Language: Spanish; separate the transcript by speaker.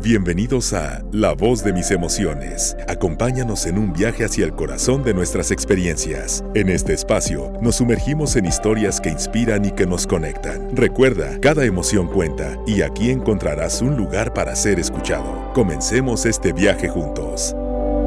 Speaker 1: Bienvenidos a La Voz de Mis Emociones. Acompáñanos en un viaje hacia el corazón de nuestras experiencias. En este espacio nos sumergimos en historias que inspiran y que nos conectan. Recuerda, cada emoción cuenta y aquí encontrarás un lugar para ser escuchado. Comencemos este viaje juntos.